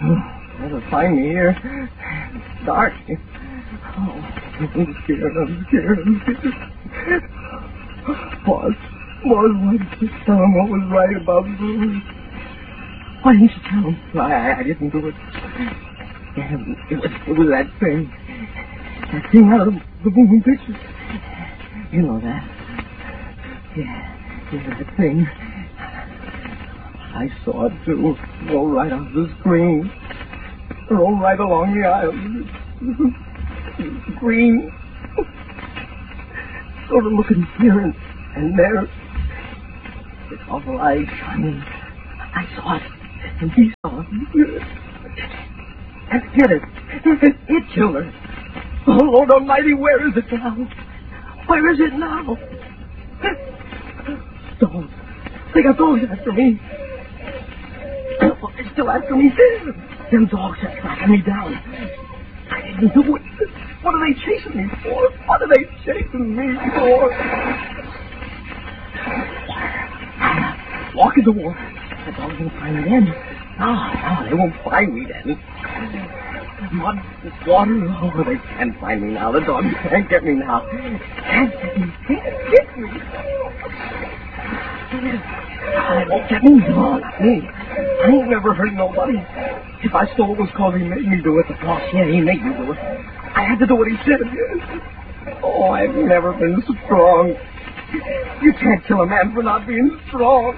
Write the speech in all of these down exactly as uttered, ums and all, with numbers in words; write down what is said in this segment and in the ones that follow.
They'll find me here. It's dark. Oh, I'm scared, I'm scared, I'm scared. Boss, boss, why didn't you tell him what was right about Bruce? Why didn't you tell him? I, I didn't do it. Yeah, it was, it was that thing. That thing out of the moving pictures. You know that. Yeah, yeah, that thing. I saw it, too. Roll right off the screen. Roll right along the aisle. Green. Sort of looking here and, and there. It's awful light shining. I saw it. And he saw it. And get it. It, it killed her. Oh, Lord Almighty, where is it now? Where is it now? Dogs. They got dogs after me. Oh, they're still after me. Them dogs are tracking me down. I didn't do it. What are they chasing me for? What are they chasing me for? Walk in the water. The dogs won't find me then. No, no, they won't find me then. Mud, water, oh, they can't find me now. The dogs can't get me now. Can't get me, can't get me. They won't get me, no, not me. I ain't never hurt nobody. If I stole it was because he made me do it. The boss, yeah, he made me do it. I had to do what he said. Oh, I've never been strong. You can't kill a man for not being strong.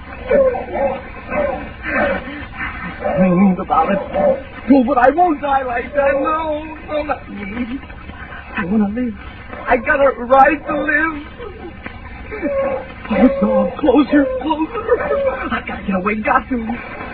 Dreamed about it. Oh, but I won't die like that. No, no, not me. I want to live. I got a right to live. Oh, so closer, closer. I gotta get away. Got to.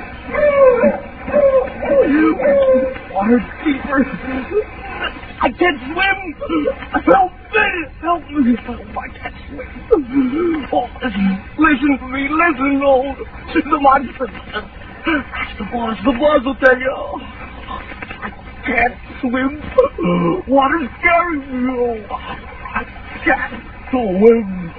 Water deeper. I can't swim. Help me. Help me. Oh, I can't swim. Oh, listen. Listen to me. Listen, old. The monster. That's the boss. The boss will tell you. I can't swim. Water's scaring me. Oh, I can't swim.